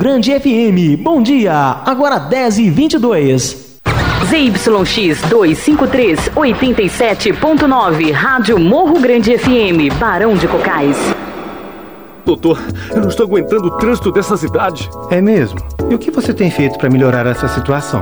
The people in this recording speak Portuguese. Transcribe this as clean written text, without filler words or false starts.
Grande FM. Bom dia, agora 10h22. ZYX 253, 87.9, Rádio Morro Grande FM, Barão de Cocais. Doutor, eu não estou aguentando o trânsito dessa cidade. É mesmo? E o que você tem feito para melhorar essa situação?